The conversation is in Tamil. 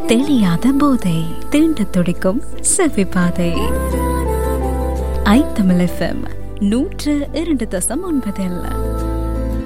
தெளியாத போதை, தீண்ட துடிக்கும் செவி பாதை. ஐ தமிழ் FM 102.9.